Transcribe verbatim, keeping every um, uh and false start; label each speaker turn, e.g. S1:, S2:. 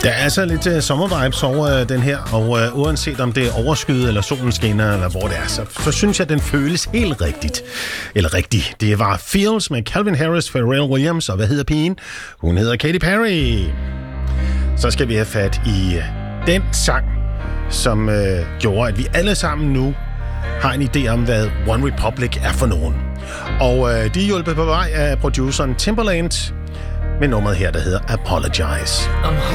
S1: Der er altså lidt uh, sommervibes over uh, den her, og uh, uanset om det er overskyet, eller solen skinner, eller hvor det er, så, så synes jeg, at den føles helt rigtigt. Eller rigtigt. Det var Feels med Calvin Harris, Pharrell Williams, og hvad hedder pigen? Hun hedder Katy Perry. Så skal vi have fat i uh, den sang, som uh, gjorde, at vi alle sammen nu har en idé om, hvad One Republic er for nogen. Og uh, de er hjulpet på vej af produceren Timbaland med nummeret her, der hedder Apologize.
S2: I'm